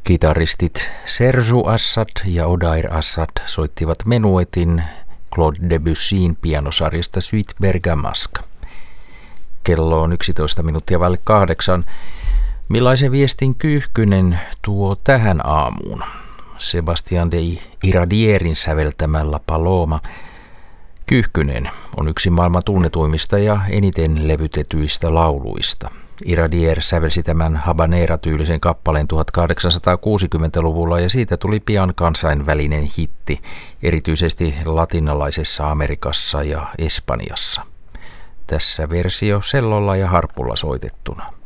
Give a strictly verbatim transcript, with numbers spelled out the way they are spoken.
Kitaristit Serju Assad ja Odair Assad soittivat menuetin Claude Debussyin pianosarjasta Suite Bergamasque. Kello on yksitoista minuuttia vaille kahdeksan. Millaisen viestin Kyyhkynen tuo tähän aamuun? Sebastian de Iradierin säveltämä La Paloma. Kyyhkynen on yksi maailman tunnetuimmista ja eniten levytetyistä lauluista. Iradier sävelsi tämän habanera-tyylisen kappaleen tuhatkahdeksansataakuusikymmentäluvulla ja siitä tuli pian kansainvälinen hitti, erityisesti latinalaisessa Amerikassa ja Espanjassa. Tässä versio sellolla ja harpulla soitettuna.